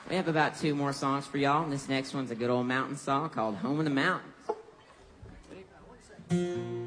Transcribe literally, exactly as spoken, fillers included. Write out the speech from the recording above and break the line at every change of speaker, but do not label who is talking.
We have about two more songs for y'all, and this next one's a good old mountain song called Home in the Mountains.